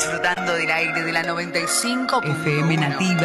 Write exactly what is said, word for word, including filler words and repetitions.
disfrutando del aire de la noventa y cinco punto uno. F M Nativa.